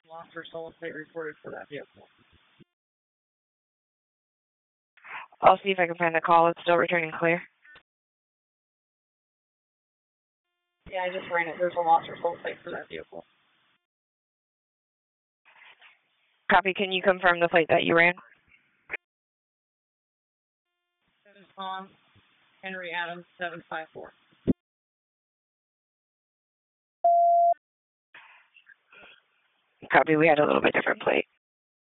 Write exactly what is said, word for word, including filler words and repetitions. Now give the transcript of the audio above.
Lost or stolen plate reported for that vehicle. I'll see if I can find the call. It's still returning clear. Yeah, I just ran it. There's a lost or stolen plate for that vehicle. Copy. Can you confirm the plate that you ran? Seven Tom Henry Adams seven five four. Copy. We had a little bit different plate.